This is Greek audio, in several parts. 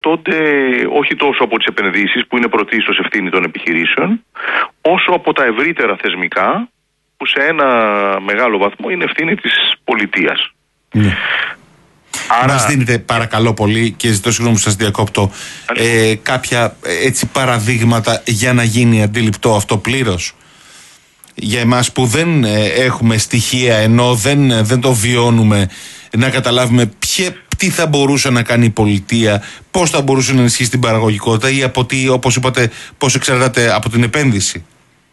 εξαρτώνται όχι τόσο από τις επενδύσεις που είναι πρωτίστως ευθύνη των επιχειρήσεων, όσο από τα ευρύτερα θεσμικά που σε ένα μεγάλο βαθμό είναι ευθύνη της πολιτείας. Ναι. Άρα... Μας δίνετε παρακαλώ πολύ, και ζητώ συγγνώμη που σας διακόπτω, κάποια έτσι παραδείγματα για να γίνει αντιληπτό αυτό πλήρως για εμάς που δεν έχουμε στοιχεία, ενώ δεν το βιώνουμε, να καταλάβουμε τι θα μπορούσε να κάνει η πολιτεία, πώς θα μπορούσε να ενισχύσει την παραγωγικότητα ή από τι, όπως είπατε, πώς εξαρτάται από την επένδυση.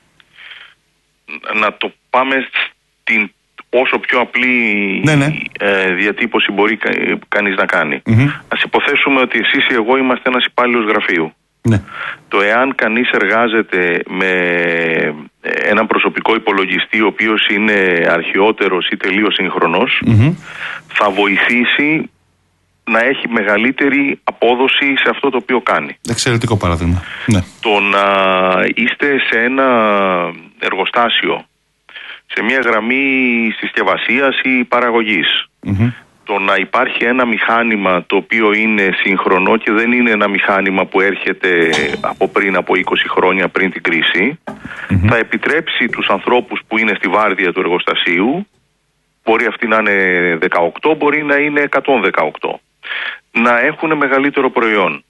Να το πάμε στην όσο πιο απλή διατύπωση μπορεί κανείς να κάνει. Ας υποθέσουμε ότι εσείς ή εγώ είμαστε ένας υπάλληλος γραφείου. Ναι. Το εάν κανείς εργάζεται με έναν προσωπικό υπολογιστή ο οποίος είναι αρχαιότερος ή τελείως σύγχρονος, θα βοηθήσει να έχει μεγαλύτερη απόδοση σε αυτό το οποίο κάνει. Εξαιρετικό παράδειγμα. Ναι. Το να είστε σε ένα εργοστάσιο, σε μια γραμμή συσκευασίας ή παραγωγής, το να υπάρχει ένα μηχάνημα το οποίο είναι σύγχρονο και δεν είναι ένα μηχάνημα που έρχεται από πριν από 20 χρόνια πριν την κρίση, θα επιτρέψει τους ανθρώπους που είναι στη βάρδια του εργοστασίου, μπορεί αυτή να είναι 18, μπορεί να είναι 118, να έχουν μεγαλύτερο προϊόν.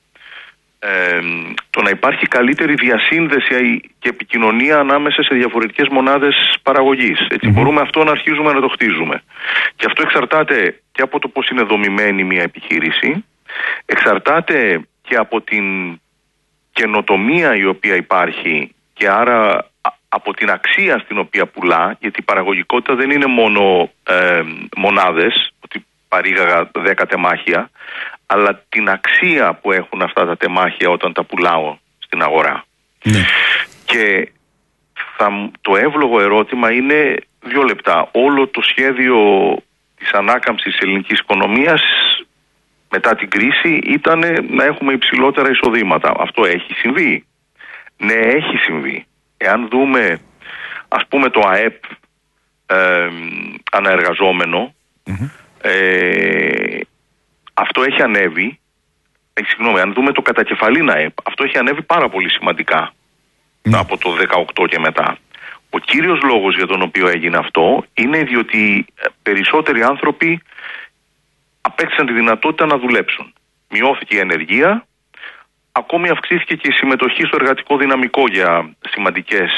Το να υπάρχει καλύτερη διασύνδεση και επικοινωνία ανάμεσα σε διαφορετικές μονάδες παραγωγής. Έτσι μπορούμε αυτό να αρχίζουμε να το χτίζουμε. Και αυτό εξαρτάται και από το πώς είναι δομημένη μια επιχείρηση, εξαρτάται και από την καινοτομία η οποία υπάρχει και άρα από την αξία στην οποία πουλά, γιατί η παραγωγικότητα δεν είναι μόνο μονάδες, ότι παρήγαγα 10 τεμάχια, αλλά την αξία που έχουν αυτά τα τεμάχια όταν τα πουλάω στην αγορά. Ναι. Και το εύλογο ερώτημα είναι 2 λεπτά. Όλο το σχέδιο της ανάκαμψης της ελληνικής οικονομίας μετά την κρίση ήταν να έχουμε υψηλότερα εισοδήματα. Αυτό έχει συμβεί? Ναι, έχει συμβεί. Εάν δούμε, ας πούμε, το ΑΕΠ αναεργαζόμενο, αυτό έχει ανέβει. Αν δούμε το κατακεφαλήν ΑΕΠ, αυτό έχει ανέβει πάρα πολύ σημαντικά από το 18 και μετά. Ο κύριος λόγος για τον οποίο έγινε αυτό είναι διότι περισσότεροι άνθρωποι απέκτησαν τη δυνατότητα να δουλέψουν. Μειώθηκε η ενεργεία, ακόμη αυξήθηκε και η συμμετοχή στο εργατικό δυναμικό για σημαντικές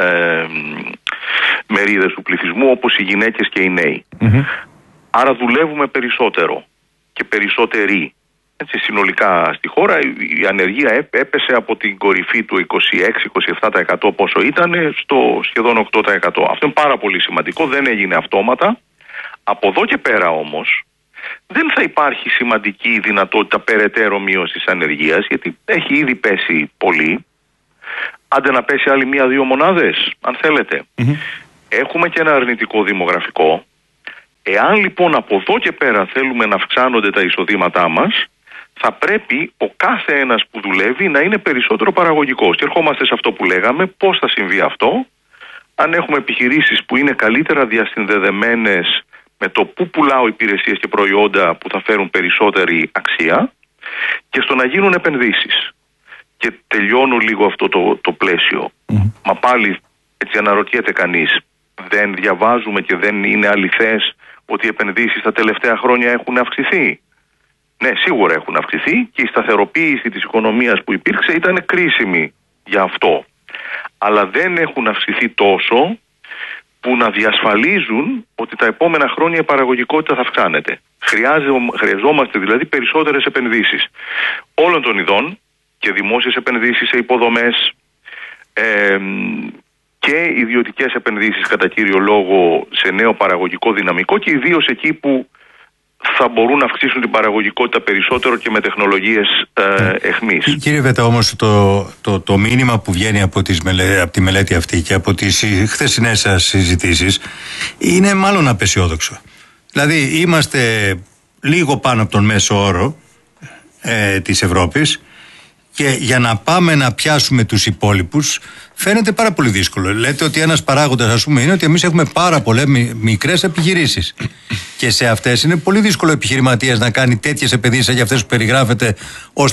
μερίδες του πληθυσμού, όπως οι γυναίκες και οι νέοι. Άρα δουλεύουμε περισσότερο και περισσότεροι. Έτσι, συνολικά στη χώρα η ανεργία έπεσε από την κορυφή του 26-27% πόσο ήταν στο σχεδόν 8%. Αυτό είναι πάρα πολύ σημαντικό, δεν έγινε αυτόματα. Από εδώ και πέρα όμως δεν θα υπάρχει σημαντική δυνατότητα περαιτέρω μείωσης ανεργίας, γιατί έχει ήδη πέσει πολύ. Άντε να πέσει άλλη 1-2 μονάδες, αν θέλετε. Έχουμε και ένα αρνητικό δημογραφικό. Εάν λοιπόν από εδώ και πέρα θέλουμε να αυξάνονται τα εισοδήματά μας, θα πρέπει ο κάθε ένας που δουλεύει να είναι περισσότερο παραγωγικός. Και ερχόμαστε σε αυτό που λέγαμε, πώς θα συμβεί αυτό, αν έχουμε επιχειρήσεις που είναι καλύτερα διασυνδεδεμένες με το πού πουλάω υπηρεσίες και προϊόντα που θα φέρουν περισσότερη αξία και στο να γίνουν επενδύσεις. Και τελειώνω λίγο αυτό το πλαίσιο. Μα πάλι έτσι αναρωτιέται κανείς, δεν διαβάζουμε και δεν είναι αληθές ότι οι επενδύσεις τα τελευταία χρόνια έχουν αυξηθεί? Ναι, σίγουρα έχουν αυξηθεί και η σταθεροποίηση της οικονομίας που υπήρξε ήταν κρίσιμη για αυτό. Αλλά δεν έχουν αυξηθεί τόσο που να διασφαλίζουν ότι τα επόμενα χρόνια η παραγωγικότητα θα αυξάνεται. Χρειαζόμαστε δηλαδή περισσότερες επενδύσεις όλων των ειδών και δημόσιες επενδύσεις σε υποδομές και ιδιωτικές επενδύσεις κατά κύριο λόγο σε νέο παραγωγικό δυναμικό και ιδίως εκεί που θα μπορούν να αυξήσουν την παραγωγικότητα περισσότερο και με τεχνολογίες εχμής. Κύριε Βέτα, όμως το μήνυμα που βγαίνει από τη μελέτη αυτή και από τις χθεσινές σας συζητήσεις είναι μάλλον απεσιόδοξο. Δηλαδή είμαστε λίγο πάνω από τον μέσο όρο της Ευρώπης Και για να πάμε να πιάσουμε τους υπόλοιπους φαίνεται πάρα πολύ δύσκολο. Λέτε ότι ένας παράγοντας, ας πούμε, είναι ότι εμείς έχουμε πάρα πολλές μικρές επιχειρήσεις. Και σε αυτές είναι πολύ δύσκολο ο επιχειρηματίας να κάνει τέτοιες επενδύσεις για αυτές που περιγράφετε, ώστε